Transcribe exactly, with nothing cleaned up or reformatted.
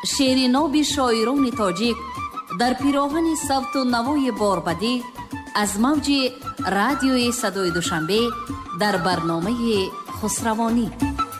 шеъри ноби шоирони тоҷик дар пироҳани савту навои борбадӣ аз мавҷи радиои Садои Душанбе дар барномаи Хусравонӣ.